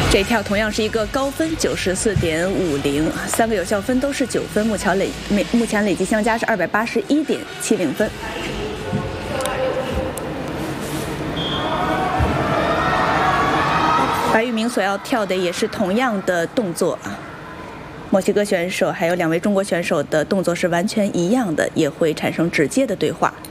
这一跳同样是一个高分94.50，三个有效分都是9分，目前累计相加是281.70分。白玉明所要跳的也是同样的动作，墨西哥选手还有2位中国选手的动作是完全一样的，也会产生直接的对话。